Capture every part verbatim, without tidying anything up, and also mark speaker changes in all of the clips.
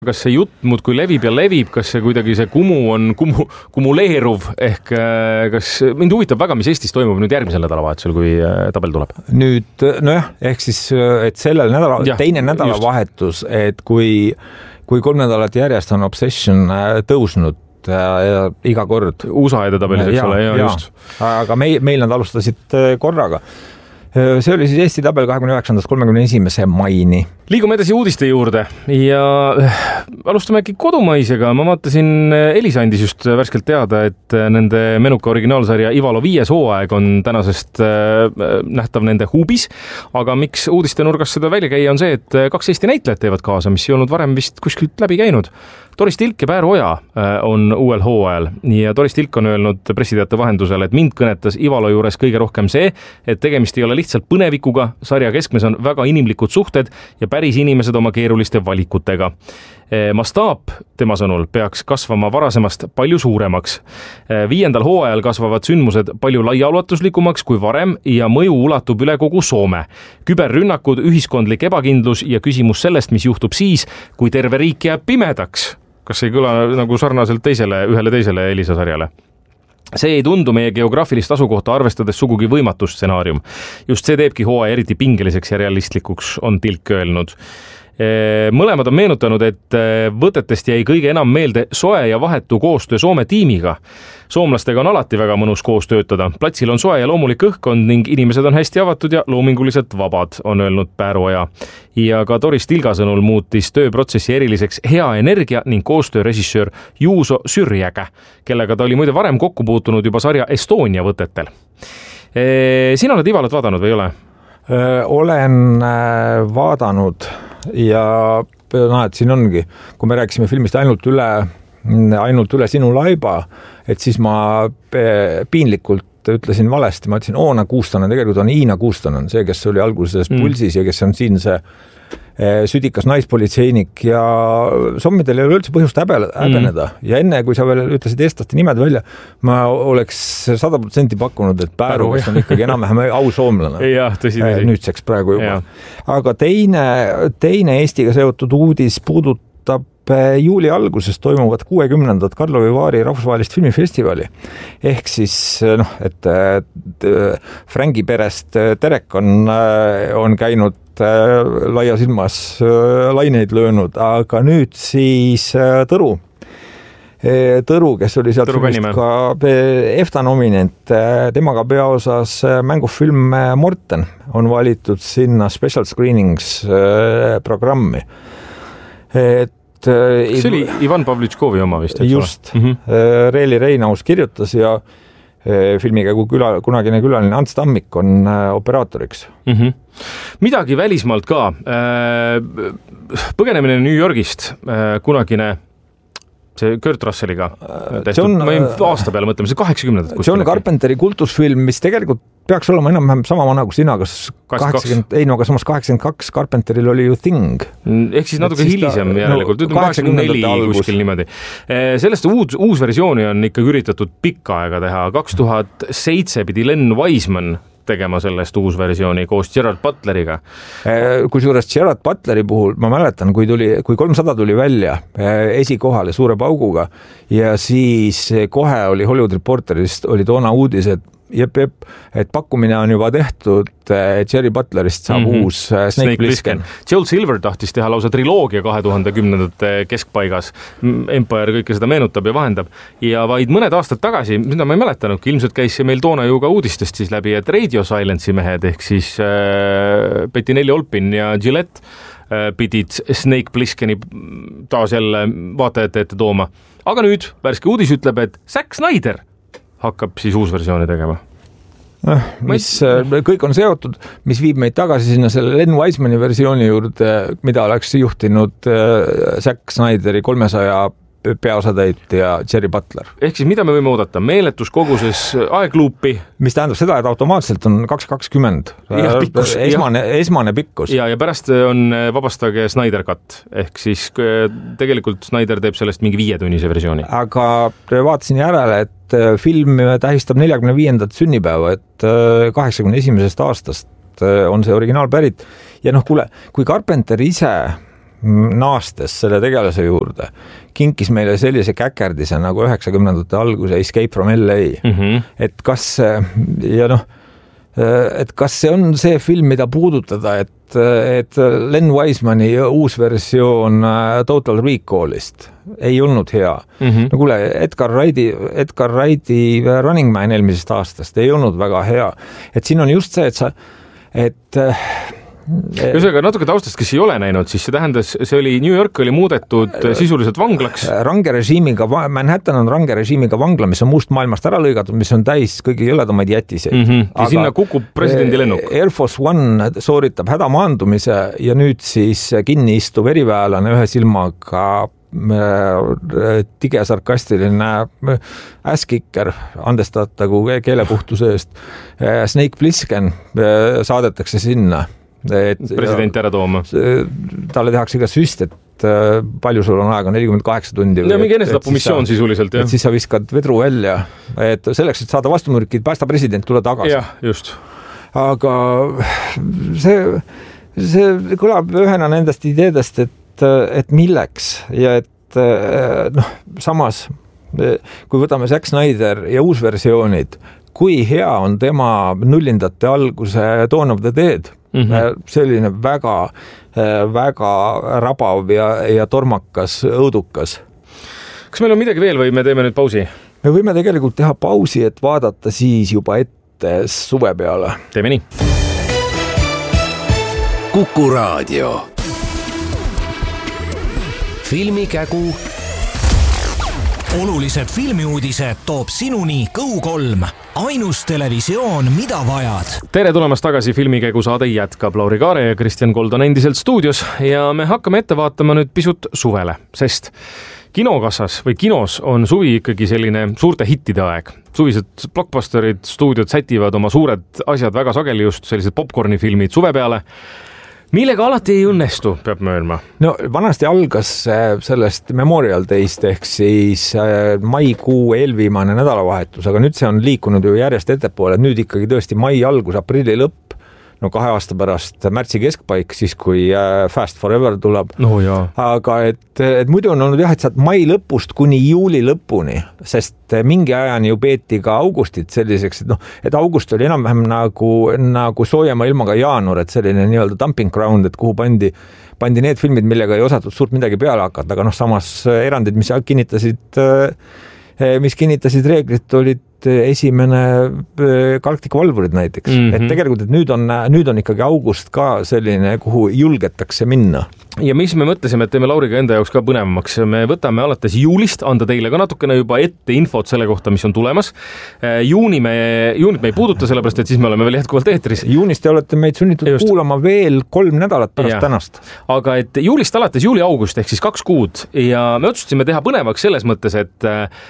Speaker 1: kas see jutt muud kui levib ja levib, kas see kuidagi see kumu on kumu, kumuleeruv ehk kas mind huvitab väga, mis Eestis toimub nüüd järgmisel nädalavahetusel, kui tabel tuleb?
Speaker 2: Nüüd, nojah, ehk siis, et sellel nädala, ja, teine nädalavahetus, et kui, kui kolm nädalat järjest on Obsession tõusnud ja, ja iga kord.
Speaker 1: U S A edetabelis, eks ole, ja, ja just.
Speaker 2: Aga meil, meil nad alustasid korraga. See oli siis Eesti tabel kahekümne üheksandast kolmekümne esimese maini.
Speaker 1: Liigume edasi uudiste juurde ja alustame äkki kodumaisega. Ma vaatasin, Elisa andis just värskelt teada, et nende menuka originaalsarja Ivalo viies hooaeg on tänasest nähtav nende huubis, aga miks uudiste nurgas seda välja käia on see, et kaks Eesti näitlejat teevad kaasa, mis ei olnud varem vist kuskilt läbi käinud. Doris Tilk ja Päär Oja on uuel hooajal ja Doris Tilk on öelnud pressiteate vahendusel, et mind kõnetas Ivalo juures kõige rohkem see, et tegemist ei ole lihtsalt põnevikuga, sarja keskmes on väga inimlikud suhted ja päris inimesed oma keeruliste valikutega. Mastaap tema sõnul peaks kasvama varasemast palju suuremaks. Viiendal hooajal kasvavad sündmused palju laiaulatuslikumaks kui varem ja mõju ulatub üle kogu Soome. Küberrünnakud, ühiskondlik ebakindlus ja küsimus sellest, mis juhtub siis, kui terve riik jääb pimedaks. Kas ei kõla nagu sarnaselt teisele, ühele teisele Elisa sarjale? See ei tundu meie geograafilist asukohta arvestades sugugi võimatu stsenaarium. Just see teebki hooaja eriti pingeliseks ja realistlikuks, on Tilk öelnud. Mõlemad on meenutanud, et võtetest jäi kõige enam meelde soe ja vahetu koostöö Soome tiimiga. Soomlastega on alati väga mõnus koos töötada. Platsil on soe ja loomulik õhkkond ning inimesed on hästi avatud ja loominguliselt vabad, on öelnud Päär Oja. Ja ka Doris Tilga sõnul muutis tööprotsessi eriliseks hea energia ning koostöö režissöör Juuso Syrjäkä, kellega ta oli muide varem kokku puutunud juba sarja Estonia võtetel. Sina oled Ivalot vaadanud või ei ole?
Speaker 2: Öö, olen vaadanud ja no, et siin ongi, kui me rääkisime filmist ainult üle, ainult üle sinu laiba, et siis ma piinlikult ütlesin valesti, ma ütlesin Oona Kuustonen, tegelikult on Iina Kuustonen, see, kes oli alguses Pulsis mm. ja kes on siin see südikas naispolitseinik ja sommidel ei ole üldse põhjust häbeneda. Mm. Ja enne, kui sa veel ütlesid eestlaste nimed välja, ma oleks sada protsenti pakkunud, et Pääru, kes on ikkagi enam-vähem au soomlane.
Speaker 1: Jah, tõsi, tõsi.
Speaker 2: Nüüdseks praegu juba. Ja. Aga teine, teine Eestiga seotud uudis puudutab juuli alguses toimuvat kuuekümnendat Karlovi Vaari rahvusvahelist filmifestivali. Ehk siis, noh, et, et Frangi perest Terek on, on käinud laia silmas laineid löönud, aga nüüd siis Tõru. Tõru, kes oli sealt ka EFTA nominent, temaga peaosas mängufilm Morten on valitud sinna Special Screenings programmi. Et
Speaker 1: see oli Ivan Pavlitškovi oma vist.
Speaker 2: Just. Mm-hmm. Reeli Reinaus kirjutas ja filmiga kui küla, kunagine külaline Ants Tammik on operaatoriks.
Speaker 1: Mm-hmm. Midagi välismaalt ka. Põgenemine New Yorgist, kunagine see Kurt Russelliga. See on, ma aasta peale mõtleme, see kaheksakümnendat.
Speaker 2: See on Carpenteri kultusfilm, mis tegelikult peaks olema enam-vähem sama vana kui sina, kas kaheksakümmend, ei no, aga samas kaheksakümmend kaks Carpenteril oli ju Thing.
Speaker 1: Ehk siis natuke et hilisem ta, järelikult, no, kaheksakümmend neli kuskil niimoodi. Sellest uus, uus versiooni on ikkagi üritatud pikka aega teha. kaks tuhat seitse pidi Len Wiseman tegema sellest uus versiooni koos Gerard Butleriga.
Speaker 2: Kui suures Gerard Butleri puhul, ma mäletan, kui, tuli, kui kolmsada tuli välja esikohale suure pauguga ja siis kohe oli Hollywood Reporterist, oli toona uudis, et jep, jep, et pakkumine on juba tehtud, Jerry Butlerist saab mm-hmm. uus Snake, Snake Plissken.
Speaker 1: Joel Silver tahtis teha lausa triloogia kahe tuhande kümnendate keskpaigas. Empire kõike seda meenutab ja vahendab. Ja vaid mõned aastad tagasi, mida ma ei mäletanud, ilmselt käis see meil toona ju ka uudistest siis läbi, et Radio Silence'i mehed ehk siis äh, Bettinelli Olpin ja Gillette äh, pidid Snake Plissken'i taas jälle vaatajate ette tooma. Aga nüüd värske uudis ütleb, et Zack Snyder hakkab siis uus versiooni tegema.
Speaker 2: Mis kõik on seotud, mis viib meid tagasi sinna selle Len Wisemani versiooni juurde, mida oleks juhtinud Zack Snyderi kolmesaja peaosatäitja Jerry Butler.
Speaker 1: Ehk siis mida me võime oodata? Meeletus koguses aegluupi.
Speaker 2: Mis tähendab seda, et automaatselt on kaks kakskümmend.
Speaker 1: Ja, pikkus,
Speaker 2: esmane, esmane pikkus.
Speaker 1: Ja, ja pärast on vabastage Snyder Cut. Ehk siis tegelikult Snyder teeb sellest mingi viietunnise versiooni.
Speaker 2: Aga vaatasin järele, et film tähistab neljakümne viiendat sünnipäeva, et kaheksakümne esimesest aastast on see originaal pärit. Ja noh, kuule, kui Carpenter ise naastes selle tegelase juurde, kinkis meile sellise käkerdise nagu üheksakümnendate alguse Escape from L A. Mm-hmm. Et kas, ja noh, et kas see on see film, mida puudutada, et, et Len Wisemani uus versioon Total Recallist ei olnud hea. Mm-hmm. No kuule, Edgar Wrighti, Edgar Wrighti Running Man eelmisest aastast ei olnud väga hea. Et siin on just see, et sa, et
Speaker 1: Ühesõnaga natuke taustast, kes ei ole näinud, siis see tähendas, see oli New York oli muudetud sisuliselt vanglaks.
Speaker 2: Range režiimiga, Manhattan on range režiimiga vangla, mis on muust maailmast ära lõigatud, mis on täis kõige jõledamaid jätiseid.
Speaker 1: Mm-hmm. Ja aga sinna kukub presidendi lennuk.
Speaker 2: Air Force One sooritab hädamaandumise ja nüüd siis kinni istuv eriväelane ühe silmaga tige sarkastiline äskikker, andestatagu keelepuhtuse eest. Snake Plissken saadetakse sinna. Et,
Speaker 1: president ära tooma.
Speaker 2: Talle tehakse iga süst, et palju sul on aega, nelikümmend kaheksa tundi.
Speaker 1: No mingi enesetapu missioon sisuliselt, jah.
Speaker 2: Et siis sa viskad vedru välja, et selleks, et saada vastumürkid, päästa president, tule tagasi.
Speaker 1: Jah, just.
Speaker 2: Aga see, see kõlab ühena nendest ideedest, et, et milleks ja et noh, samas, kui võtame Zack Snyder ja uusversioonid, kui hea on tema nullindate alguse Dawn of the Dead, mm-hmm. selline väga, väga rabav ja, ja tormakas, õudukas.
Speaker 1: Kas meil on midagi veel või me teeme nüüd pausi?
Speaker 2: Me võime tegelikult teha pausi, et vaadata siis juba ette suve peale.
Speaker 1: Teeme nii.
Speaker 3: Kuku Raadio. Filmikägu. Olulised filmiuudised toob sinuni Kõu kolm. Ainus televisioon, mida vajad.
Speaker 1: Tere tulemast tagasi, Filmikägu saade jätkab. Lauri Kaare ja Kristjan Kold on endiselt stuudios ja me hakkame ette vaatama nüüd pisut suvele, sest kinokassas või kinos on suvi ikkagi selline suurte hittide aeg. Suvised blockbusterid, stuudiod sätivad oma suured asjad väga sageli, just sellised popcornifilmid suve peale, millega alati ei õnnestu, peab möönma.
Speaker 2: No vanasti algas sellest Memorial Day'st ehk siis maikuu eelviimane nädalavahetus, aga nüüd see on liikunud ju järjest ettepoole, et nüüd ikkagi tõesti mai algus, aprilli lõpp, no kahe aasta pärast märtsi keskpaik, siis kui Fast Forever tuleb.
Speaker 1: No jaa.
Speaker 2: Aga et, et muidu on olnud jah, et saad mai lõpust kuni juuli lõpuni, sest mingi ajani ju peeti ka augustit selliseks, et noh, et august oli enam-vähem nagu, nagu soojema ilmaga jaanuar, et selline nii-öelda dumping ground, et kuhu pandi, pandi need filmid, millega ei osatud suurt midagi peale hakata, aga noh, samas erandid, mis kinnitasid, mis kinnitasid reeglit, olid esimene Galactic Valvurid näiteks. Mm-hmm. Et tegelikult, et nüüd on, nüüd on ikkagi august ka selline, kuhu julgetakse minna.
Speaker 1: Ja mis me mõtlesime, et teeme Lauriga enda jaoks ka põnevamaks. Me võtame alates juulist, anda teile ka natukene juba ette infot selle kohta, mis on tulemas. Juuni me, juunit me ei puuduta, sellepärast, et siis me oleme veel jätkuvalt eetris.
Speaker 2: Juunist te olete meid sunnitud Just. kuulama veel kolm nädalat pärast ja. tänast.
Speaker 1: Aga et juulist alates juuli-august ehk siis kaks kuud ja me otsustasime teha põnevaks selles mõttes, et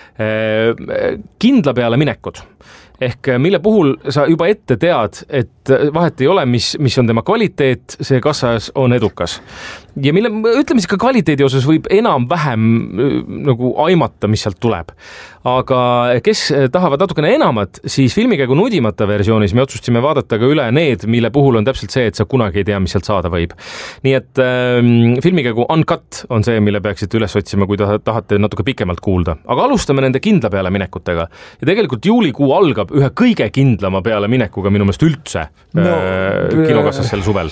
Speaker 1: äh, kindla peale minekud. Ehk mille puhul sa juba ette tead, et vahet ei ole, mis, mis on tema kvaliteet, see kassas on edukas. Ja mille, ütleme siis ka kvaliteedi osas võib enam-vähem nagu aimata, mis sealt tuleb. Aga kes tahavad natukene enamat, siis Filmikägu nudimata versioonis me otsustasime vaadata ka üle need, mille puhul on täpselt see, et sa kunagi ei tea, mis sealt saada võib. Nii et ähm, Filmikägu Uncut on see, mille peaksite üles otsima, kui tahate natuke pikemalt kuulda. Aga alustame nende kindla peale minekutega. Ja tegelikult juulikuu algab ühe kõige kindlama peale minekuga minu meelest üldse no, äh, kinokassas sel suvel.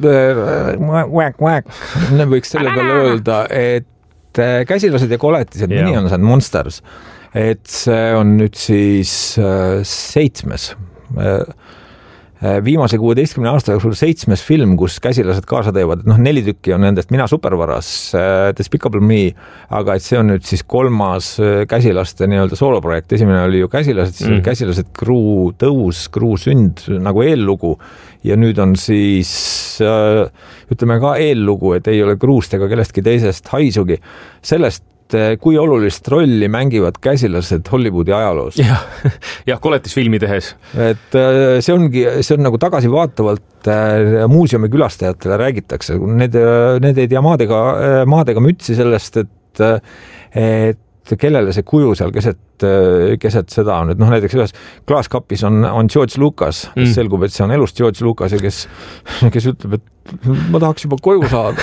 Speaker 2: Whack, whack. Võiks selle peale öelda, et Käsilased ja koletised, yeah. Mini on see Monsters, et see on nüüd siis äh, seitsmes äh, viimase kuueteistkümne aasta jooksul seitsmes film, kus käsilased kaasa teevad. Noh, neli tükki on nendest Mina supervaras, Despicable Me, aga et see on nüüd siis kolmas käsilaste nii-öelda sooloprojekt. Esimene oli ju Käsilased, siis mm. oli Käsilased Kruu tõus, Kruu sünd nagu eellugu ja nüüd on siis ütleme ka eellugu, et ei ole Kruust ega kellestki teisest haisugi. Sellest kui olulist rolli mängivad käsilased Hollywoodi ajaloos.
Speaker 1: Jah, jah, koletisfilmi tehes.
Speaker 2: Et see ongi, see on nagu tagasivaatavalt muuseumi külastajatele räägitakse. Need, need ei tea maadega, maadega mütsi sellest, et, et kellele see kuju seal keset, keset seda on. Et noh, näiteks ühes klaaskapis on, on George Lucas, kes mm. selgub, et see on elust George Lucas ja kes, kes ütleb, et ma tahaks juba koju saada.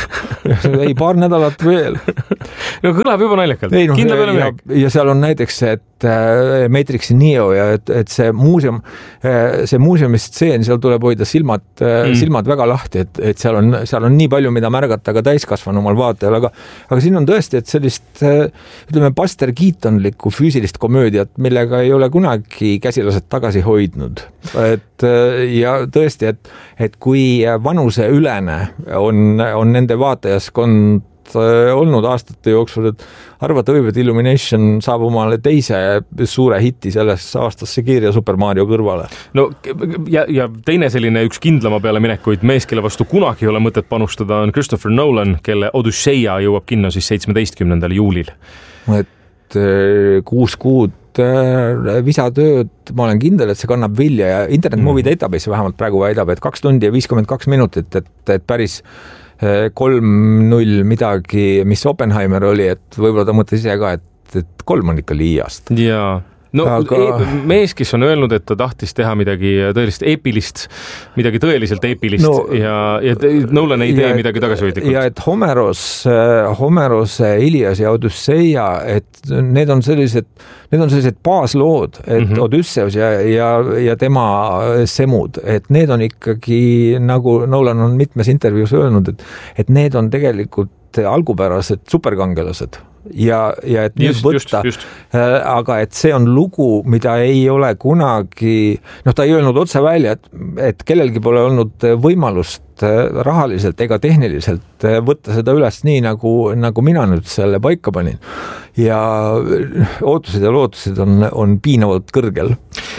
Speaker 2: ei, paar nädalat veel.
Speaker 1: No kõlab juba naljakalt.
Speaker 2: Ei, no, ja, ja seal on näiteks, et äh, Matrixi Neo ja et, et see muuseum, äh, see muuseumi stseen, seal tuleb hoida silmad, äh, mm. silmad väga lahti, et, et seal on, seal on nii palju, mida märgata ka täiskasvanumal vaatajal, aga, aga siin on tõesti, et sellist äh, ütleme, Buster Keatonlikku füüsilist komöödiat, millega ei ole kunagi käsilased tagasi hoidnud. Et, äh, ja tõesti, et, et kui vanuseülene on, on nende vaatajaskond olnud aastate jooksul, et arvata võib, et Illumination saab omale teise suure hiti sellesse aastasse kirja Super Mario kõrvale.
Speaker 1: No ja, ja teine selline üks kindlama peale minekuid mees, kelle vastu kunagi ei ole mõtet panustada, on Christopher Nolan, kelle Odüsseia jõuab kinno siis seitsmeteistkümnendal juulil.
Speaker 2: Et kuus kuud visatööd, ma olen kindel, et see kannab vilja ja Internet Movie Database vähemalt praegu väidab, et kaks tundi ja viiskümmend kaks minutit, et, et päris kolm null midagi, mis Oppenheimer oli, et võib-olla ta mõtles ise ka, et, et kolm on ikka liiast.
Speaker 1: Jaa. No aga... mees, kes on öelnud, et ta tahtis teha midagi tõelist eepilist, midagi tõeliselt eepilist no, ja, ja Nolan ei tee ja, midagi tagasihoidlikult.
Speaker 2: Ja et Homeros, Homeros Ilias ja Odüsseia, et need on sellised, need on sellised baaslood, et mm -hmm. Odüsseus ja, ja, ja tema semud, et need on ikkagi, nagu Nolan on mitmes intervjuus öelnud, et, et need on tegelikult algupärased superkangelased. Ja, ja et nüüd just, võtta, just, just. Aga et see on lugu, mida ei ole kunagi, noh ta ei öelnud otse välja, et, et kellelgi pole olnud võimalust rahaliselt ega tehniliselt võtta seda üles nii, nagu, nagu mina nüüd selle paika panin. Ja ootused ja lootused on, on piinavalt kõrgel.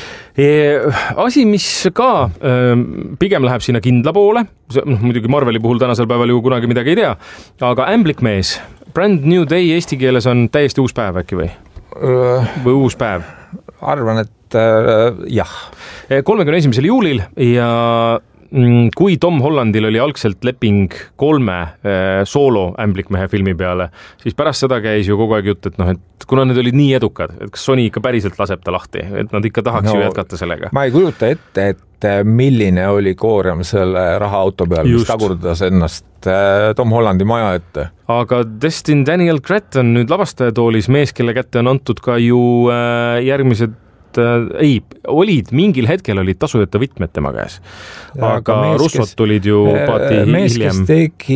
Speaker 1: Asi, mis ka pigem läheb sinna kindla poole, noh, muidugi Marveli puhul tänasel päeval ju kunagi midagi ei tea, aga Ämblikmees, Brand New Day eesti keeles on täiesti uus päev äkki või? Või uus päev?
Speaker 2: Arvan, et äh, jah.
Speaker 1: kolmekümne esimesel juulil ja kui Tom Hollandil oli algselt leping kolme äh, soolo Ämblikmehe filmi peale, siis pärast seda käis ju kogu aeg jutt, et noh, et kuna need olid nii edukad, et kas Sony ikka päriselt laseb ta lahti, et nad ikka tahaks no, ju jätkata sellega.
Speaker 2: Ma ei kujuta ette, et milline oli koorem selle rahaauto peal, mis tagurdas ennast Tom Hollandi maja ette.
Speaker 1: Aga Destin Daniel Cretton nüüd lavastajatoolis mees, kelle kätte on antud ka ju äh, järgmised ei, olid, mingil hetkel olid tasujate võtmed tema käes. Aga mees, Russot kes, tulid ju paati
Speaker 2: mees,
Speaker 1: hiljem.
Speaker 2: Mees, kes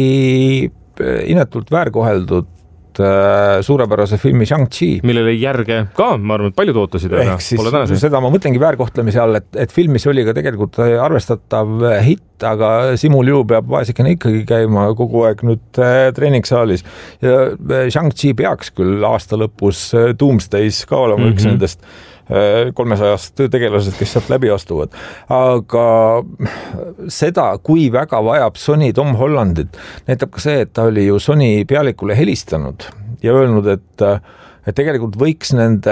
Speaker 2: tegi inetult väärkoheldud suurepärase filmi Shang-Chi.
Speaker 1: Millele järge ka, ma arvan, et paljud ootasid.
Speaker 2: Ehk siis seda ma mõtlengi väärkohtlemise all, et, et filmis oli ka tegelikult arvestatav hitt, aga Simul Ju peab vaesikene ikkagi käima kogu aeg nüüd treeningsaalis. Ja Shang-Chi peaks küll aasta lõpus Doomsdays ka olema mm-hmm. üks nendest kolmesajast tegelased, kes sealt läbi astuvad. Aga seda, kui väga vajab Sony Tom Hollandit, näitab ka see, et ta oli ju Sony pealikule helistanud ja öelnud, et, et tegelikult võiks nende,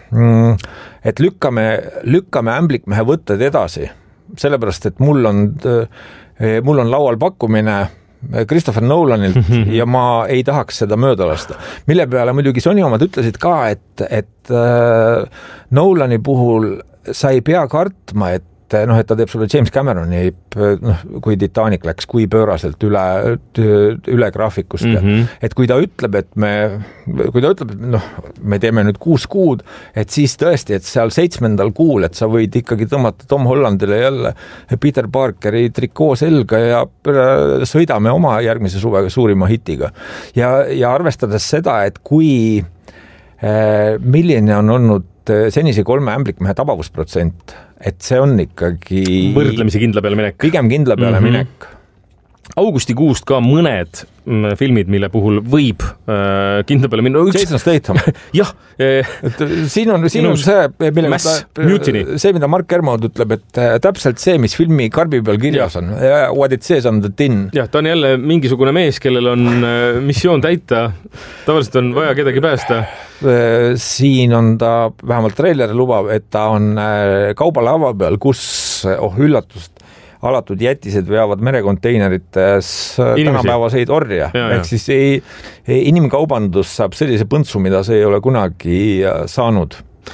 Speaker 2: et lükkame, lükkame Ämblikmehe võtted edasi. Sellepärast, et mul on, mul on laual pakkumine Christopher Nolanilt mm-hmm. ja ma ei tahaks seda mööda lasta. Mille peale muidugi Sony omad ütlesid ka, et, et äh, Nolani puhul sa ei pea kartma, et noh, et ta teeb sulle James Cameroni, noh, kui Titanic läks, kui pööraselt üle, üle graafikust. Mm-hmm. Et kui ta ütleb, et me, kui ta ütleb, et noh, me teeme nüüd kuus kuud, et siis tõesti, et seal seitsmendal kuul, et sa võid ikkagi tõmmata Tom Hollandile jälle Peter Parkeri trikoo selga ja sõidame oma järgmise suve suurima hitiga. Ja, ja arvestades seda, et kui eh, milline on olnud senise kolme Ämblikmehe tabavusprotsent, et see on ikkagi
Speaker 1: võrdlemisi kindla peale minek.
Speaker 2: Pigem kindla peale mm-hmm. minek.
Speaker 1: Augustikuust ka mõned filmid, mille puhul võib äh, kindla peale minna.
Speaker 2: Jason Statham.
Speaker 1: Jah.
Speaker 2: Eh, siin on, siin on see,
Speaker 1: Mass, Mutiny.
Speaker 2: See, mida Mark Kermode ütleb, et täpselt see, mis filmi karbi peal kirjas on. What it says on the tin.
Speaker 1: Jah, ta on jälle mingisugune mees, kellel on missioon täita. Tavaliselt on vaja kedagi päästa.
Speaker 2: Siin on ta, vähemalt trailer lubab, et ta on kaubalava peal, kus, oh üllatust, alatud jätised veavad merekonteinerites tänapäevaseid orja. Ja, ehk ja. Siis ei, inimkaubandus saab sellise põntsu, mida see ei ole kunagi saanud.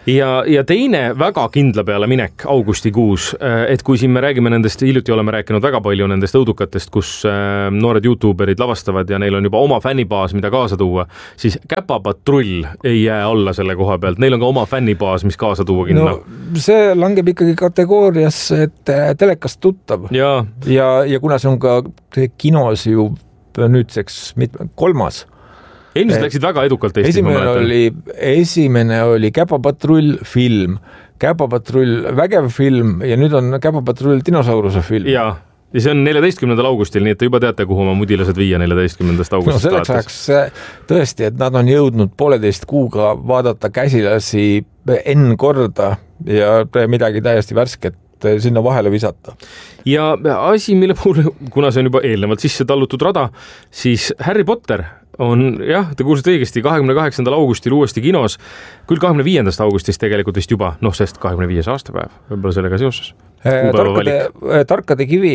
Speaker 1: ja, ja teine väga kindla peale minek augustikuus, et kui siin me räägime nendest, hiljuti oleme rääkinud väga palju nendest õudukatest, kus noored YouTuberid lavastavad ja neil on juba oma fännibaas, mida kaasa tuua, siis Käpapatrull ei jää alla selle koha pealt. Neil on ka oma fännibaas, mis kaasa tuua kinno.
Speaker 2: No, see langeb ikkagi kategooriasse, et telekast tuttav. Ja, ja, ja kuna see on ka kinos ju nüüdseks kolmas,
Speaker 1: eelmised läksid väga edukalt Eestis.
Speaker 2: Esimene oli, esimene oli Käpapatrull film, Käpapatrull vägev film ja nüüd on Käpapatrull dinosauruse film.
Speaker 1: Ja, ja see on neljateistkümnendal augustil, nii et te juba teate, kuhu oma mudilased viia neljateistkümnendast augustist.
Speaker 2: No selleks ajaks tõesti, et nad on jõudnud pooleteist kuuga vaadata käsilasi N korda ja midagi täiesti värsket sinna vahele visata.
Speaker 1: Ja asi, mille puhul, kuna see on juba eelnevalt sisse tallutud rada, siis Harry Potter on, jah, te kuulsite õigesti, kahekümne kaheksandal augustil uuesti kinos, küll kahekümne viiendast augustist tegelikult vist juba, noh, sest kahekümne viies aastapäev, võib-olla sellega seoses.
Speaker 2: Tarkade, tarkade kivi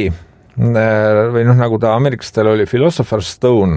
Speaker 2: või noh, nagu ta ameeriklastel oli Philosopher's Stone,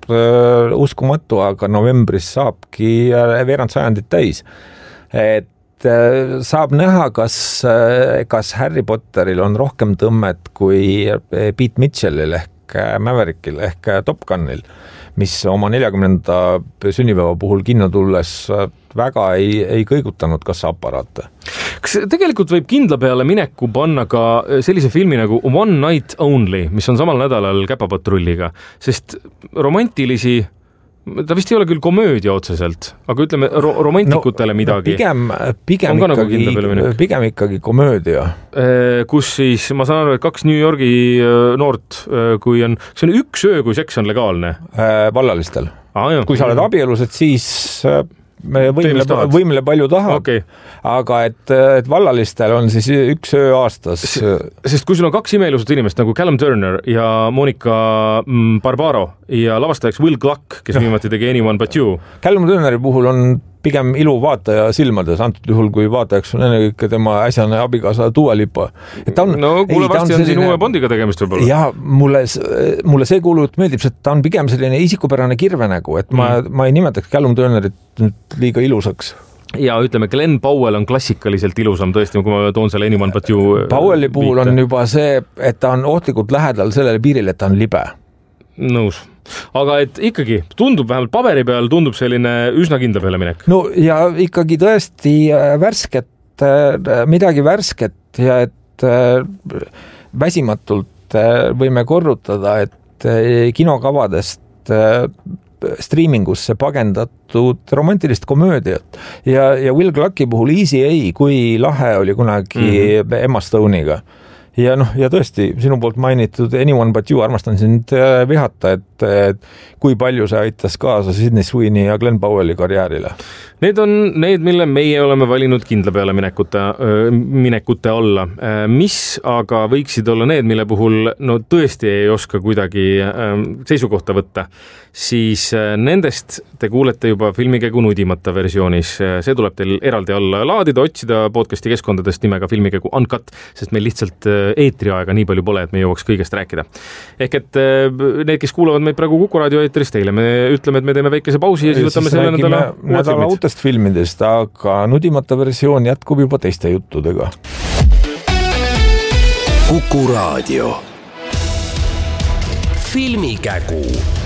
Speaker 2: uskumatu, aga novembris saabki veerand sajandit täis. Et saab näha, kas, kas Harry Potteril on rohkem tõmmet kui Pete Mitchellil ehk Maverickil ehk Top Gunil, mis oma neljakümnenda sünnipäeva puhul kinno tulles väga ei, ei kõigutanud kassaaparaate.
Speaker 1: Kas tegelikult võib kindla peale mineku panna ka sellise filmi nagu One Night Only, mis on samal nädalal Käpapatrulliga, sest romantilisi ta vist ei ole küll komöödia otseselt, aga ütleme ro- romantikutele no, midagi.
Speaker 2: Pigem, pigem, ikkagi, pigem ikkagi komöödia.
Speaker 1: Kus siis, ma saan aru, et kaks New Yorgi noort, kui on, see on üks öö, kui seks on legaalne?
Speaker 2: Vallalistel.
Speaker 1: Ah,
Speaker 2: kui sa oled abielus, et siis me võimile, võimile palju tahab, okay. Aga et, et vallalistel on siis üks öö aastas.
Speaker 1: Sest kui sul on kaks imeilusat inimest nagu Callum Turner ja Monica Barbaro ja lavastajaks Will Gluck, kes viimati tegi Anyone But You.
Speaker 2: Callum Turneri puhul on pigem ilu vaataja silmades, antud juhul kui vaatajaks on ennekõike tema äsjane abikaasa Dua Lipa. On,
Speaker 1: no kuule, varsti on, on siin uue Bondiga tegemist võib-olla.
Speaker 2: Ja mulle, mulle see kuulut meeldib, et ta on pigem selline isikupärane kirvenägu, et ma, mm. ma ei nimetaks Callum Turnerit liiga ilusaks.
Speaker 1: Ja ütleme, Glenn Powell on klassikaliselt ilusam tõesti, kui ma toon selle Anyone But You.
Speaker 2: Powelli puhul viite. On juba see, et ta on ohtlikult lähedal sellele piiril, et ta on libe.
Speaker 1: Nõus. Aga et ikkagi tundub vähemalt paberi peal, tundub selline üsna kindla peale minek.
Speaker 2: No ja ikkagi tõesti värsket, midagi värsket ja et väsimatult võime korrutada, et kinokavadest striimingusse pagendatud romantilist komöödiat ja, ja Will Glucki puhul Easy A, kui lahe oli kunagi mm-hmm. Emma Stone'iga. Ja noh, ja tõesti, sinu poolt mainitud Anyone But You, armastan sind vihata, et, et kui palju see aitas kaasa Sydney Sweeney ja Glenn Powelli karjäärile.
Speaker 1: Need on need, mille meie oleme valinud kindla peale minekute, minekute alla. Mis aga võiksid olla need, mille puhul no tõesti ei oska kuidagi seisukohta võtta, siis nendest te kuulete juba Filmikägu nudimata versioonis. See tuleb teil eraldi alla laadida, otsida podcasti keskkondadest nimega Filmikägu Uncut, sest meil lihtsalt eetriaega nii palju pole, et me jõuaks kõigest rääkida. Ehk et need, kes kuulavad meid praegu Kuku raadio eetris, teile me ütleme, et me teeme väikese pausi ja siis võtame
Speaker 2: siis
Speaker 1: selle nädala,
Speaker 2: nädala uutest filmidest, aga nudimata versioon jätkub juba teiste juttudega.
Speaker 3: Kuku raadio. Filmikägu.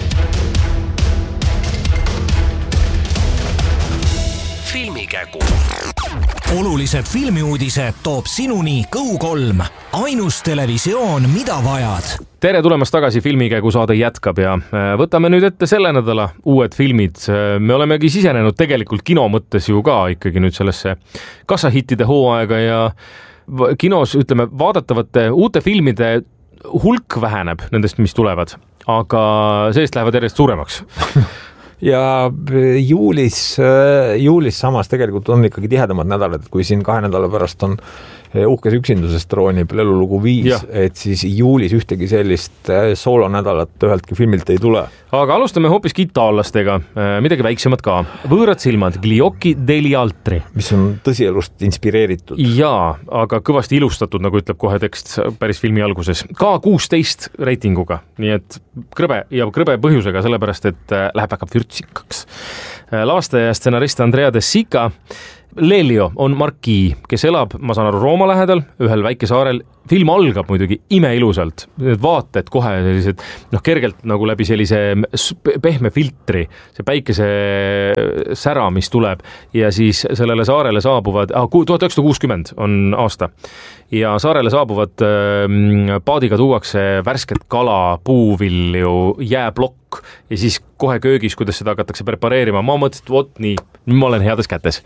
Speaker 3: Filmikägu. Olulised filmiuudised toob sinuni Kõu kolm. Ainus televisioon, mida vajad.
Speaker 1: Tere tulemast tagasi, Filmikägu saade jätkab ja võtame nüüd ette selle nädala uued filmid. Me olemegi sisenenud tegelikult kino mõttes ju ka ikkagi nüüd sellesse kassahittide hooaega ja kinos, ütleme, vaadatavate uute filmide hulk väheneb nendest, mis tulevad, aga seest lähevad järjest suuremaks.
Speaker 2: Ja juulis, juulis samas tegelikult on ikkagi tihedamad nädalad, kui siin kahe nädala pärast on uhkes üksindusest troonib lelulugu viis, ja. Et siis juulis ühtegi sellist soolonädalat üheltki filmilt ei tule. Aga
Speaker 1: alustame hoopiski itaallastega, midagi väiksemad ka. Võõrad silmad, Gliocchi degli altri.
Speaker 2: Mis on tõsielust inspireeritud.
Speaker 1: Jaa, aga kõvasti ilustatud, nagu ütleb kohe tekst päris filmi alguses. Ka kuusteist reitinguga, nii et krõbe ja krõbe põhjusega, sellepärast et läheb väga vürtsikaks. Lavastaja ja stsenarist Andrea De Sica Lelio on Marquis, kes elab, ma saan aru, Rooma lähedal, ühel väikesaarel. Film algab muidugi imeilusalt, need vaated kohe sellised, noh, kergelt nagu läbi sellise pehme filtri, see päikese sära, mis tuleb ja siis sellele saarele saabuvad, ah, tuhat üheksasada kuuskümmend on aasta ja saarele saabuvad äh, paadiga tuuakse värsket kala, puuvilju, jääblokk ja siis kohe köögis, kuidas seda hakatakse prepareerima. Ma mõtlesin, et vot nii, nüüd ma olen heades kätes.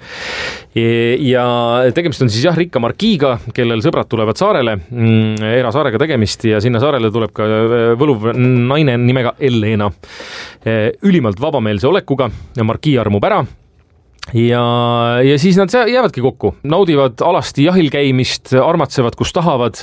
Speaker 1: Ja tegemist on siis jah, rikka Marquiga, kellel sõbrad tulevad saarele, erasaarega tegemist ja sinna saarele tuleb ka võluv naine nimega Elena. Ülimalt vabameelse olekuga ja Marquis armub ära. Ja, ja siis nad jäävadki kokku, naudivad alasti jahil käimist, armatsevad, kus tahavad,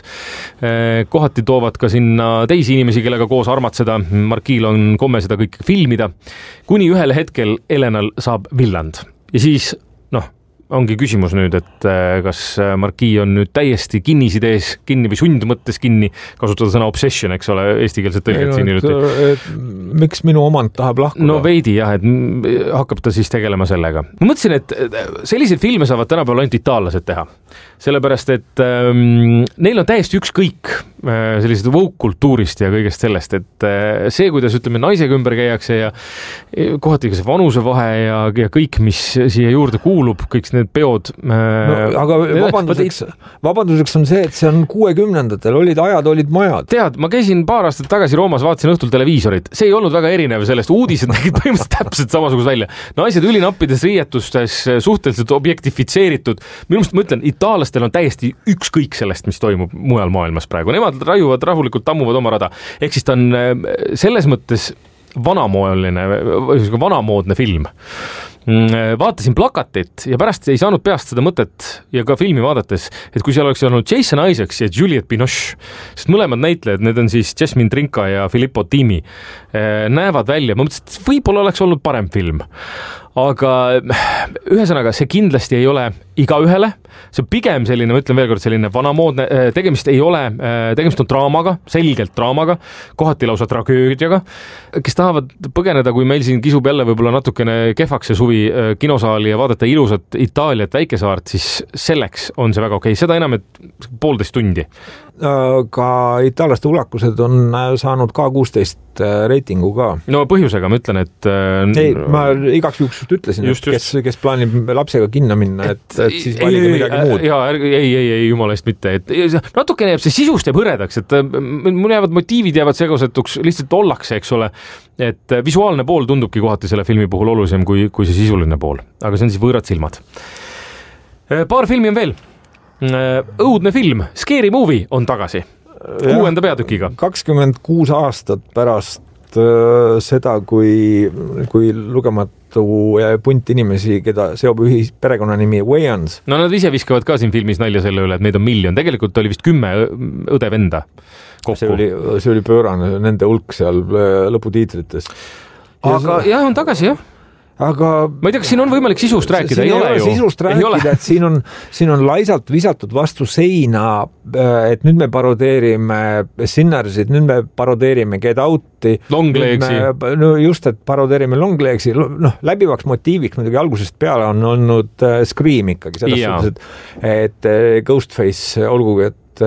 Speaker 1: kohati toovad ka sinna teisi inimesi, kellega koos armatseda, Marquil on komme seda kõik filmida, kuni ühel hetkel Elenal saab villand ja siis, noh, ongi küsimus nüüd, et kas Marquis on nüüd täiesti kinnisidees kinni või sundmõttes kinni, kasutada sõna obsession, eks ole, eestikeelset tõlget siin iluti.
Speaker 2: Miks minu omand tahab lahkuda?
Speaker 1: No veidi jah, et hakkab ta siis tegelema sellega. Ma mõtlesin, et selliseid filme saavad tänapäeval ainult itaallased teha. Sellepärast, et ähm, neil on täiesti ükskõik äh, sellised woke-kultuurist ja kõigest sellest, et äh, see, kuidas ütleme, naisega ümber käiakse ja kohati ka see vanusevahe ja, ja kõik, mis siia juurde kuulub, kõik need peod.
Speaker 2: No, aga vabanduseks, vabanduseks on see, et see on kuuekümnendatel, olid ajad, olid majad.
Speaker 1: Tead, ma käisin paar aastat tagasi Roomas, vaatasin õhtul televiisorit. See ei olnud väga erinev sellest. Uudised nägid põhimõtteliselt täpselt samasugust välja. Naised ülinappides riietustes, suhteliselt objektifitseeritud. Minu meelest ma ütlen, itaallastel on täiesti ükskõik sellest, mis toimub mujal maailmas praegu. Nemad raiuvad rahulikult, tammuvad oma rada. Ehk siis ta on selles mõttes vanamoeline, vanamoodne film. Vaatasin plakatit ja pärast ei saanud peast seda mõtet ja ka filmi vaadates, et kui seal oleks olnud Jason Isaacs ja Juliette Binoche, sest mõlemad näitlejad, need on siis Jasmine Trinka ja Filippo Timi, näevad välja, ma mõtlesin, et võib-olla oleks olnud parem film. Aga ühesõnaga, see kindlasti ei ole igaühele, see on pigem selline, ma ütlen veel kord, selline vanamoodne, tegemist ei ole, tegemist on draamaga, selgelt draamaga, kohati lausa tragöödiaga, kes tahavad põgeneda, kui meil siin kisub jälle võib-olla natukene kehvaks ja suvi kinosaali ja vaadata ilusat Itaaliat, väikesaart, siis selleks on see väga okei. Seda enam, et poolteist tundi.
Speaker 2: Ka itaallaste ulakused on saanud ka kuusteist reitingu ka.
Speaker 1: No põhjusega ma ütlen, et...
Speaker 2: Ei, ma igaks juhuks ütlesin, just, et kes, kes plaanib lapsega kinno minna, et, et, et siis valige midagi muud.
Speaker 1: Jaa, ei, ei, ei, jumala eest mitte. Et, natukene jääb see sisust jääb hõredaks, et mul jäävad motiivid jäävad segosetuks, lihtsalt ollakse, eks ole, et visuaalne pool tundubki kohati selle filmi puhul olulisem kui, kui see sisuline pool. Aga see on siis võõrad silmad. Paar filmi on veel. Õudne film, Scary Movie on tagasi. Kuuenda peatükiga.
Speaker 2: kakskümmend kuus aastat pärast äh, seda, kui, kui lugematu punt inimesi, keda seob ühis perekonnanimi Wayans.
Speaker 1: No nad ise viskavad ka siin filmis nalja selle üle, et meid on miljon. Tegelikult oli vist kümme õde-venda kokku.
Speaker 2: See oli, see oli pöörane, nende hulk seal lõputiitrites.
Speaker 1: Aga jah, on tagasi, jah.
Speaker 2: Aga
Speaker 1: ma ei tea, kas siin on võimalik sisust rääkida, ei, ei ole ju.
Speaker 2: Sisust rääkida, et siin on, siin on laisalt visatud vastu seina, et nüüd me parodeerime Sinnersid, nüüd me parodeerime Get Out'i.
Speaker 1: Longlegsi.
Speaker 2: No just, et parodeerime Longlegsi. Noh, läbivaks motiiviks muidugi algusest peale on olnud Scream ikkagi. Selles suhtes, et, et Ghostface, olgugi, et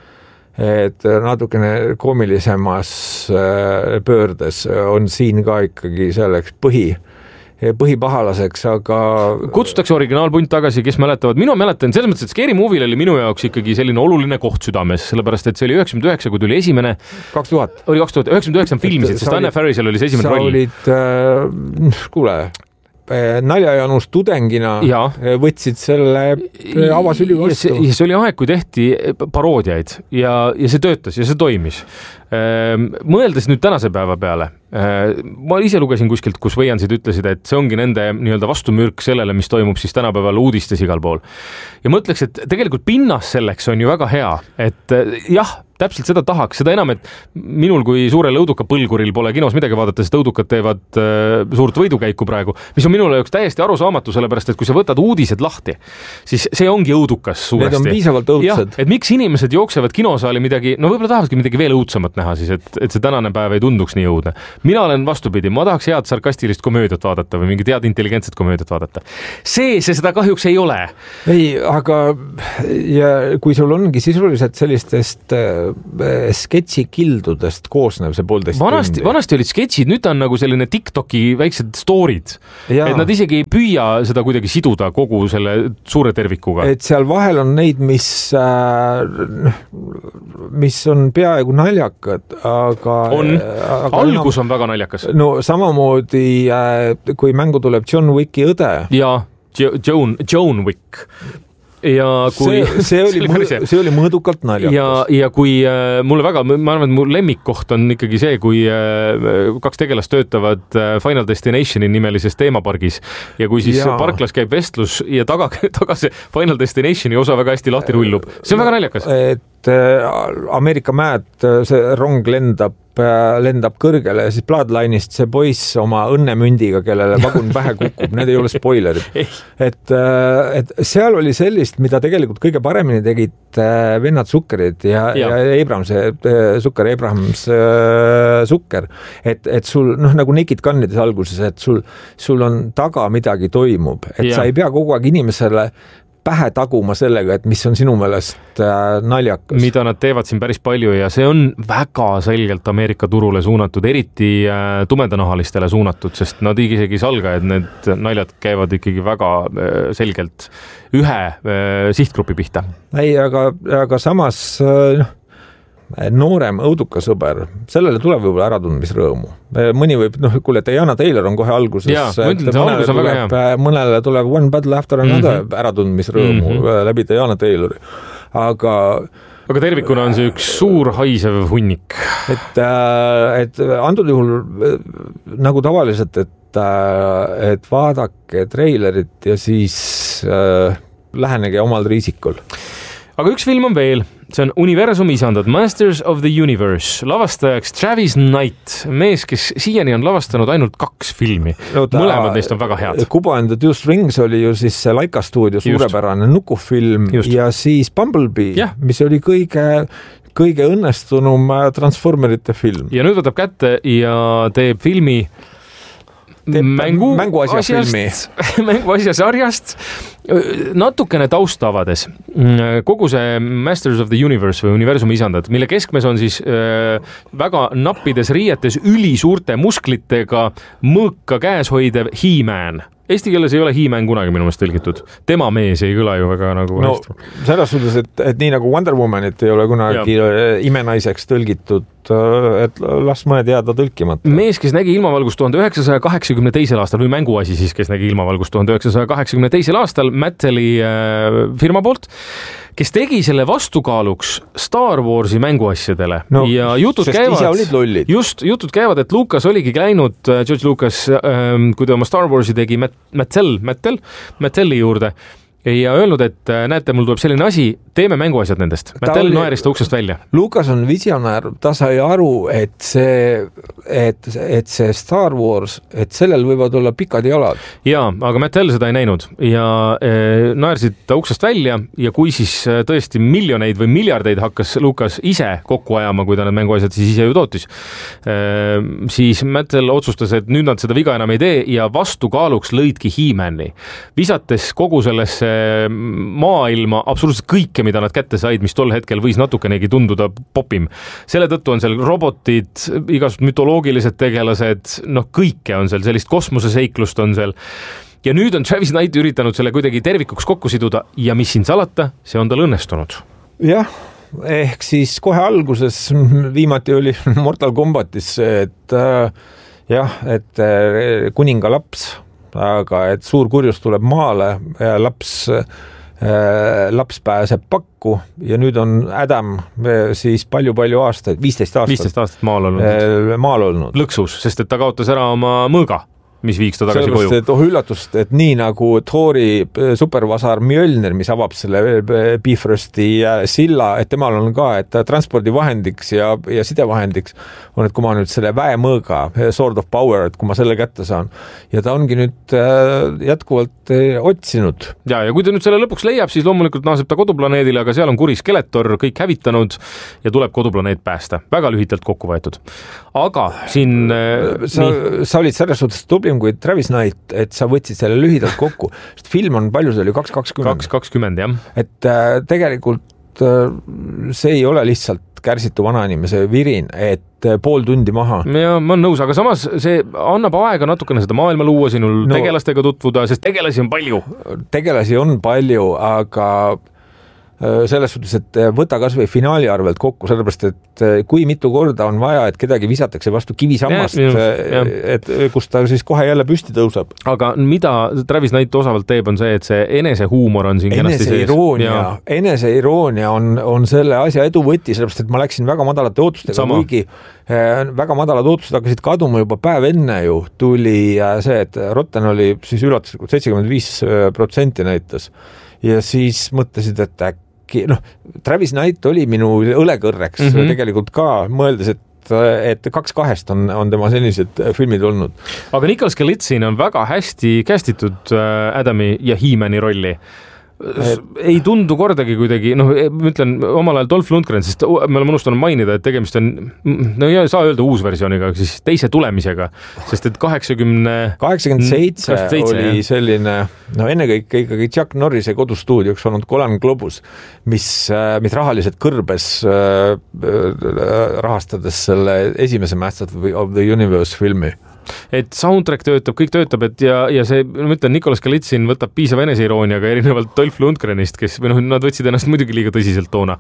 Speaker 2: et natukene koomilisemas pöördes on siin ka ikkagi selleks põhi põhipahalaseks, aga...
Speaker 1: Kutsutakse originaalpunt tagasi, kes mäletavad. Minu mäletan, selles mõttes, et Scary Movie oli minu jaoks ikkagi selline oluline koht südames, sellepärast, et see oli üheksakümmend üheksa, kui tuli esimene...
Speaker 2: kaks tuhat.
Speaker 1: Oli kaks tuhat, üheksakümmend üheksa filmisid, sest Anne Farrisel oli see esimene roll.
Speaker 2: Sa olid, äh, kuule, naljajanus tudengina ja. Võtsid selle avasüli vastu.
Speaker 1: Ja see, see oli aeg, kui tehti paroodiaid ja, ja see töötas ja see toimis. Mõeldes nüüd tänase päeva peale, ma ise lugesin kuskilt, kus Wayansid ütlesid, et see ongi nende nii-öelda vastumürk sellele, mis toimub siis tänapäeval uudistes igal pool. Ja mõtleks, et tegelikult pinnas selleks on ju väga hea, et jah, täpselt seda tahaks, seda enam, et minul kui suurel õudukapõlguril pole kinos midagi vaadata, sest õudukad teevad äh, suurt võidukäiku praegu, mis on minule üks täiesti arusaamatu, sellepärast et kui sa võtad uudised lahti, siis see ongi õudukas suuresti.
Speaker 2: Need on piisavalt õudsed.
Speaker 1: Et miks inimesed jooksevad kinosaali midagi, no võib-olla tahavadki midagi veel õudsemat näha siis, et, et see tänane päev ei tunduks nii õudne. Mina olen vastupidi, ma tahaks head sarkastilist komöödiat vaadata või mingit head intelligentset komöödiat vaadata. See, see seda kahjuks ei ole.
Speaker 2: Ei, aga ja kui sul ongi sisuliselt sellistest sketšikildudest koosnev see poolteist
Speaker 1: vanasti, tundi. Vanasti olid sketšid, nüüd on nagu selline TikToki väiksed storid. Ja. Et nad isegi ei püüa seda kuidagi siduda kogu selle suure tervikuga.
Speaker 2: Et seal vahel on neid, mis, äh, mis on peaaegu naljakad, aga...
Speaker 1: On. Aga algus on väga naljakas.
Speaker 2: No samamoodi, äh, kui mängu tuleb John Wicki õde.
Speaker 1: Ja, Joan, Joan Wick. Ja kui
Speaker 2: see, see, oli, see, oli see oli mõõdukalt naljakas.
Speaker 1: Ja, ja kui äh, mulle väga, ma arvan, et mu lemmikkoht on ikkagi see, kui äh, kaks tegelast töötavad äh, Final Destinationi nimelises teemapargis ja kui siis ja. parklas käib vestlus ja taga, taga see Final Destinationi osa väga hästi lahti rullub. See on väga naljakas.
Speaker 2: Et äh, Ameerika mäed, see rong lendab lendab kõrgele ja siis Bloodline'ist see poiss oma õnnemündiga, kellele vagun pähe kukub, need ei ole spoilerid. Et, et seal oli sellist, mida tegelikult kõige paremini tegid vennad Sukkerid ja, ja. ja Abrams, Sukker, Abrams Sukker. Et, et sul, noh, nagu Naked Gunnides alguses, et sul, sul on taga midagi toimub, et ja. sa ei pea kogu aeg inimesele pähe taguma sellega, et mis on sinu meelest äh, naljakas.
Speaker 1: Mida nad teevad siin päris palju ja see on väga selgelt Ameerika turule suunatud, eriti äh, tumedanahalistele suunatud, sest nad isegi salga, et need naljad käivad ikkagi väga äh, selgelt ühe äh, sihtgrupi pihta.
Speaker 2: Ei, aga, aga samas äh, noh, noorem õudukasõber, sellele tuleb võib-olla äratundmisrõõmu. Mõni võib, noh, kuule, Diana Taylor on kohe alguses.
Speaker 1: Jaa, ma ütlen, see algus on väga hea.
Speaker 2: Mõnele tuleb One Battle After Another mm -hmm. äratundmisrõõmu mm -hmm. läbi Diana Taylori. Aga
Speaker 1: aga tervikuna on see üks suur haisev hunnik.
Speaker 2: Et, et antud juhul nagu tavaliselt, et, et vaadake treilerit ja siis äh, lähenege omal riisikul.
Speaker 1: Aga üks film on veel, see on Universumi isandad, Masters of the Universe, lavastajaks Travis Knight, mees, kes siiani on lavastanud ainult kaks filmi. No, ta, mõlemad neist on väga head.
Speaker 2: Kuba and the Two Strings oli ju siis see Laika stuudio suurepärane nukufilm Just. Ja siis Bumblebee, yeah. mis oli kõige, kõige õnnestunum Transformerite film.
Speaker 1: Ja nüüd võtab kätte ja teeb filmi mängu,
Speaker 2: mänguasja filmi.
Speaker 1: mänguasja sarjast natukene taustavades. Kogu see Masters of the Universe või Universumi isandad, mille keskmes on siis äh, väga nappides riietes ülisuurte musklitega mõõka käes hoidev He-Man. Eesti keeles ei ole He-Man kunagi minu meelest tõlgitud. Tema mees ei kõla ju väga nagu
Speaker 2: no, hästi. Selles suhtes, et, et nii nagu Wonder Womanit ei ole kunagi ja. imenaiseks tõlgitud, et las mõned jääda tõlkimata.
Speaker 1: Mees, kes nägi ilmavalgust tuhande üheksasaja kaheksakümne teisel aastal või mänguasi siis, kes nägi ilmavalgust tuhande üheksasaja kaheksakümne teisel aastal Matteli äh, firma poolt, kes tegi selle vastukaaluks Star Warsi mänguasjadele no, ja jutud käivad, just jutud käivad, et Lucas oligi läinud, George Lucas, ähm, kui ta oma Star Warsi tegi Mattel, Mattel, Mattelli juurde ja öelnud, et näete, mul tuleb selline asi, teeme mänguasjad nendest. Mattel naeris ta uksest välja.
Speaker 2: Lucas on visionäär, ta sai aru, et see, et, et see Star Wars, et sellel võivad olla pikad jalad.
Speaker 1: Jaa, aga Mattel seda ei näinud ja e, naersid ta uksest välja ja kui siis tõesti miljoneid või miljardeid hakkas Lucas ise kokku ajama, kui ta need mänguasjad siis ise ju tootis, e, siis Mattel otsustas, et nüüd nad seda viga enam ei tee ja vastukaaluks lõidki He-Mani. Visates kogu sellesse maailma absoluutselt kõike, mida nad kätte said, mis tol hetkel võis natukenegi tunduda popim. Selle tõttu on seal robotid, igasugused mütoloogilised tegelased, noh kõike on seal, sellist kosmoseseiklust on seal. Ja nüüd on Travis Knight üritanud selle kuidagi tervikuks kokku siduda ja mis siin salata, see on tal õnnestunud.
Speaker 2: Jah, ehk siis kohe alguses viimati oli Mortal Kombatis, et äh, jah, et äh, kuninga laps, aga et suur kurjus tuleb maale ja laps, äh, laps pääseb pakku ja nüüd on Adam siis palju-palju aastaid, viisteist aastat,
Speaker 1: viisteist aastat maal olnud.
Speaker 2: Maal olnud.
Speaker 1: Lõksus, sest et ta kaotas ära oma mõõga. mis viiks ta tagasi koju.
Speaker 2: Et oh üllatust, et nii nagu Thori supervasar Mjölnir, mis avab selle Bifrosti silla, et temal on ka, et transpordivahendiks ja, ja sidevahendiks on, et kui ma nüüd selle väemõõga, Sword of Power, et kui ma selle kätte saan. Ja ta ongi nüüd jätkuvalt otsinud.
Speaker 1: Ja, ja kui ta nüüd selle lõpuks leiab, siis loomulikult naaseb ta koduplaneedile, aga seal on kuri Skeletor kõik hävitanud ja tuleb koduplaneet päästa. Väga lühitalt kokku võetud. Aga siin...
Speaker 2: Sa, sa olid selles suhtes tublim kui Travis Knight, et sa võtsid selle lühidalt kokku. Sest film on palju, see oli kaks kakskümmend.
Speaker 1: kaks kakskümmend, jah.
Speaker 2: Et äh, tegelikult äh, see ei ole lihtsalt kärsitu vanainimese virin, et äh, pool tundi maha.
Speaker 1: Ja ma olen nõus, aga samas see annab aega natukene seda maailma luua, sinul no, tegelastega tutvuda, sest tegelasi on palju.
Speaker 2: Tegelasi on palju, aga selles suhtes, et võta kas või finaali arvelt kokku, sellepärast, et kui mitu korda on vaja, et kedagi visatakse vastu kivisammast, et kus ta siis kohe jälle püsti tõuseb.
Speaker 1: Aga mida Travis Knight osavalt teeb, on see, et see enesehuumor on siin kenasti sees.
Speaker 2: Eneseironia, eneseironia on, on selle asja edu võti, sellepärast, et ma läksin väga madalate ootustega, kuigi väga madalad ootused hakkasid kaduma juba päev enne ju, tuli see, et Rotten oli siis üllatuslikult seitsekümmend viis protsenti näitas ja siis mõtlesid, et äkki noh, Travis Knight oli minu õlekõrreks mm -hmm. tegelikult ka, mõeldes, et, et kaks kahest on, on tema sellised filmid olnud.
Speaker 1: Aga Nicholas Galitzin on väga hästi kästitud Adami ja He-Mani rolli. Ei tundu kordagi kuidagi, noh, ma ütlen omal ajal Dolph Lundgren, sest me oleme unustanud mainida, et tegemist on, no ei saa öelda uus versiooniga, siis teise tulemisega, sest et kaheksakümne
Speaker 2: kaheksakümmend seitse oli jah. Selline, no ennekõike ikkagi Chuck Norrise kodustuudioks olnud Golan Globus, mis, mis rahaliselt kõrbes rahastades selle esimese Masters of the Universe filmi.
Speaker 1: Et soundtrack töötab, kõik töötab, et ja, ja see, ma ütlen, Nicholas Galitzin võtab piisava eneseirooniaga erinevalt Dolph Lundgrenist, kes, või noh, nad võtsid ennast muidugi liiga tõsiselt toona.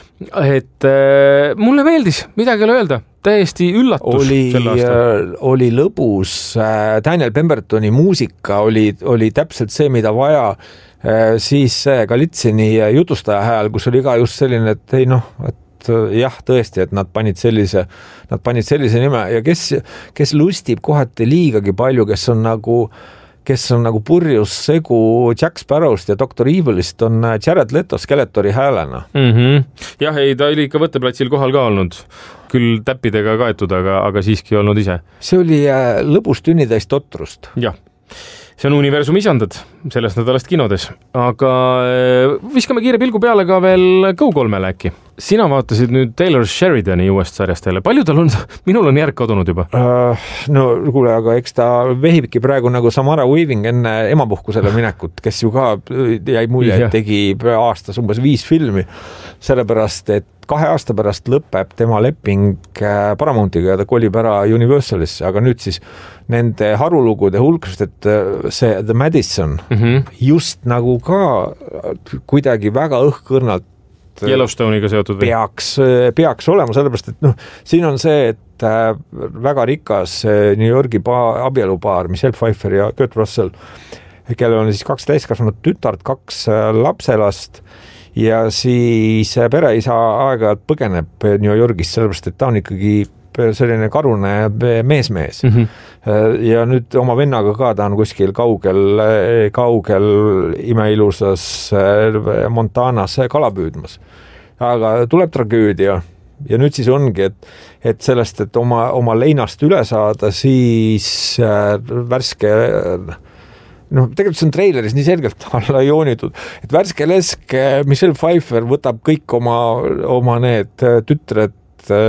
Speaker 1: Et äh, mulle meeldis, midagi ei ole öelda, täiesti üllatus
Speaker 2: oli,
Speaker 1: sel aastal.
Speaker 2: Oli lõbus, Daniel Pembertoni muusika oli, oli täpselt see, mida vaja, siis Galitzini jutustaja hääl, kus oli ka just selline, et ei noh, et jah, tõesti, et nad panid sellise, nad panid sellise nime ja kes, kes lustib kohati liigagi palju, kes on nagu, kes on nagu purjus segu Jack Sparrowst ja doktor Evilist, on Jared Leto Skeletori häälena.
Speaker 1: Mm-hmm. Jah, ei, ta oli ikka võtteplatsil kohal ka olnud, küll täppidega kaetud, aga, aga siiski olnud ise.
Speaker 2: See oli lõbus tünnitäist totrust.
Speaker 1: Jah. See on universum isandad sellest nädalast kinodes, aga viskame kiire pilgu peale ka veel Go kolmele äkki. Sina vaatasid nüüd Taylor Sheridani uuest sarjast teile. Palju tal on, minul on järg kadunud juba.
Speaker 2: Uh, no kuule, aga eks ta vehibki praegu nagu Samara Weaving enne emapuhkusele minekut, kes ju ka jäi mulje, et tegi aastas umbes viis filmi, sellepärast, et kahe aasta pärast lõpeb tema leping Paramountiga ja ta kolib ära Universalisse, aga nüüd siis nende harulugude hulkust, et see The Madison mm-hmm. just nagu ka kuidagi väga õhkõrnalt
Speaker 1: Yellowstone'iga seotud või?
Speaker 2: Peaks, peaks olema, sellepärast, et noh, siin on see, et väga rikas New Yorgi pa- abielupaar, Michelle Pfeiffer ja Kurt Russell, kellel on siis kaks täiskasvanud tütart, kaks lapselast ja siis pereisa aeg-ajalt põgeneb New Yorgis, sellepärast, et ta on ikkagi selline karune mees-mees. Mm-hmm. Ja nüüd oma vennaga ka ta on kuskil kaugel, kaugel imeilusas Montanas kala püüdmas. Aga tuleb tragöödia ja nüüd siis ongi, et, et sellest, et oma, oma leinast üle saada, siis värske noh, tegelikult see on treileris nii selgelt alla joonitud, et värske lesk Michelle Pfeiffer võtab kõik oma, oma need tütred,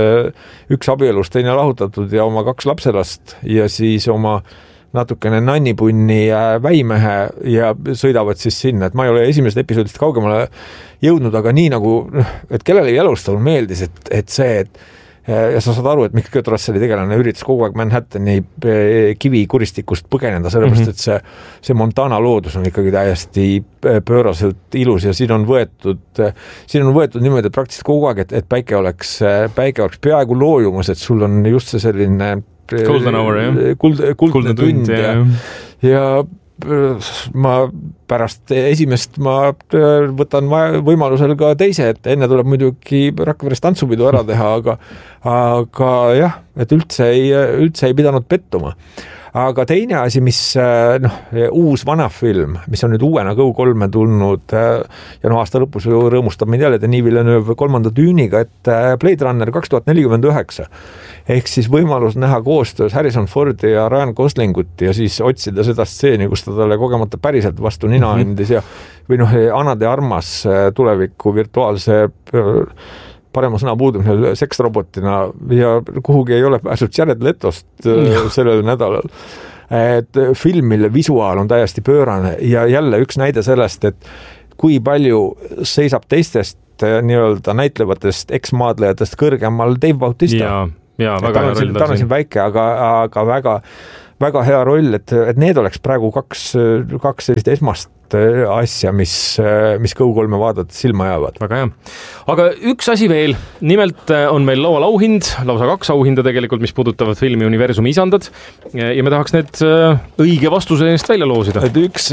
Speaker 2: üks abielus, teine lahutatud ja oma kaks lapselast ja siis oma natukene nannipunni väimehe ja sõidavad siis sinna, et ma ei ole esimesest episoodist kaugemale jõudnud, aga nii nagu, et kellele Yellowstone meeldis, et, et see, et ja sa saad aru, et Mikk Kurt Russelli tegelane üritas kogu aeg Manhattani kivikuristikust põgeneda, sellepärast, mm-hmm. et see, see Montana loodus on ikkagi täiesti pööraselt ilus ja siin on võetud, siin on võetud niimoodi, et praktiliselt kogu aeg, et, et päike oleks, päike oleks peaaegu loojumas, et sul on just see selline
Speaker 1: golden hour, jah?
Speaker 2: Kuld, kuldne tund ja, ja ma pärast esimest ma võtan võimalusel ka teise, et enne tuleb muidugi Rakveres tantsupidu ära teha, aga, aga jah, et üldse ei, üldse ei pidanud pettuma. aga teine asi, mis noh, uus vana film, mis on nüüd uuena Go kolme tulnud ja no aasta lõpus rõõmustab meid jälle Denis Villeneuve kolmanda Düniga, et Blade Runner kaks tuhat nelikümmend üheksa ehk siis võimalus näha koostöös Harrison Fordi ja Ryan Goslingut ja siis otsida seda stseeni, kus ta talle kogemata päriselt vastu nina mm-hmm. andis ja või noh, Ana de Armas tuleviku virtuaalse parema sõna puudumisel seksrobotina ja kuhugi ei ole pääsnud Jared Letost sellel nädalal. Et film, mille visuaal on täiesti pöörane ja jälle üks näide sellest, et kui palju seisab teistest nii-öelda näitlevatest eks-maadlejatest kõrgemal Dave Bautista.
Speaker 1: Ja, ja väga hea roll.
Speaker 2: Ta on siin väike, aga, aga väga, väga hea roll, et, et need oleks praegu kaks, kaks sellist esmast asja, mis, mis Go kolme vaadates silma jäävad.
Speaker 1: Väga hea. Aga üks asi veel, nimelt on meil laual auhind, lausa kaks auhinda tegelikult, mis puudutavad filmi Universumi isandad ja me tahaks need õige vastuse eest välja loosida.
Speaker 2: Et üks,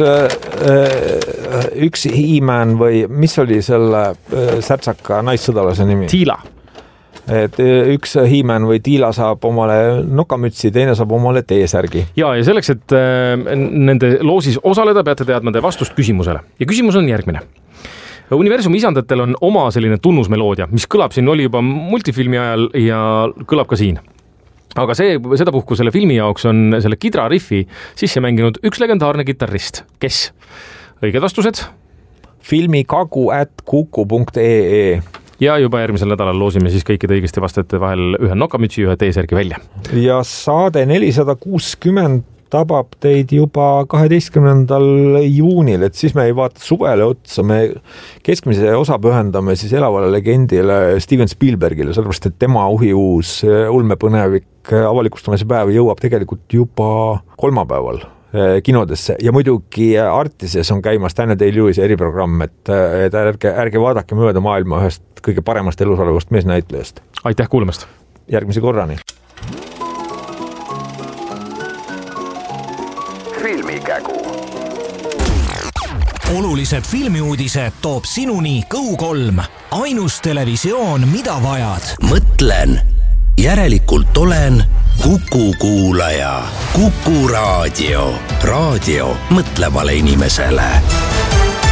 Speaker 2: üks He-Man või mis oli selle särtsaka naissõdalase nimi?
Speaker 1: Tiila.
Speaker 2: Et üks He-Man või Tiila saab omale nokamütsi, teine saab omale T-särgi.
Speaker 1: Ja, ja selleks, et nende loosis osaleda, peate teadma te vastust küsimusele. Ja küsimus on järgmine. Universumi isandatel on oma selline tunnusmeloodia, mis kõlab siin, oli juba multifilmi ajal ja kõlab ka siin. Aga see, seda puhku selle filmi jaoks on selle kidra riffi sisse mänginud üks legendaarne kitarrist. Kes? Õiged vastused?
Speaker 2: Filmikagu at kuku punkt ee
Speaker 1: ja juba järgmisel nädalal loosime siis kõikide õigesti vastajate vahel ühe nokamütsi, ühe T-särgi välja. Ja
Speaker 2: saade nelisada kuuskümmend tabab teid juba kaheteistkümnendal juunil, et siis me ei vaata suvele otsa, me keskmise osa pühendame siis elavale legendile Steven Spielbergile, sellepärast et tema uhiuus ulmepõnevik avalikustamise päev jõuab tegelikult juba kolmapäeval kinodesse ja muidugi Artises on käimas Daniel Day-Lewis eriprogramm, et, et ärge, ärge vaadake mööda maailma ühest kõige paremast elus olevast meesnäitlejast.
Speaker 1: Aitäh kuulamast!
Speaker 2: Järgmise korrani!
Speaker 3: Filmikägu. Olulised filmiuudised toob sinuni Go kolm. Ainus televisioon, mida vajad. Mõtlen. Järelikult olen Kuku kuulaja. Kuku raadio. Raadio mõtlevale inimesele.